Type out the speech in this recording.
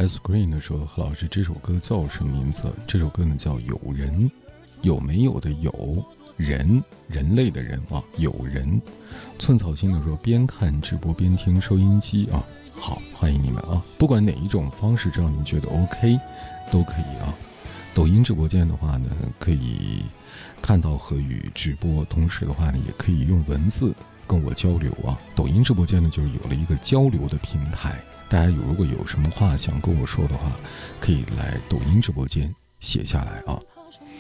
S Green 的说，何老师这首歌叫什么名字？这首歌呢叫《有人》，有没有的有，人类的人啊，有人。寸草心的说，边看直播边听收音机啊，好，欢迎你们啊！不管哪一种方式，只要你们觉得 OK，都可以啊。抖音直播间的话呢，可以看到何宇直播，同时的话呢，也可以用文字跟我交流啊。抖音直播间呢，就是有了一个交流的平台，大家如果有什么话想跟我说的话，可以来抖音直播间写下来啊。